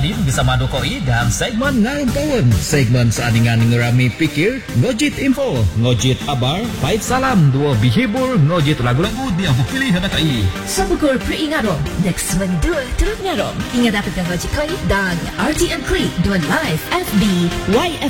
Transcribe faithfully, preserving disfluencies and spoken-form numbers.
Salim bersama Dokoi dan segmen Ngarung Kawan. Segmen seandingan ngerami pikir, ngojit info, ngojit kabar, baik salam, dua bihibur, ngojit lagu-lagu dia pilih hendakai. Sabukur peringatong, next mendua turut ngarong. Ingat dapatkan ngojit koi dan R T N Klik dua live F B Y F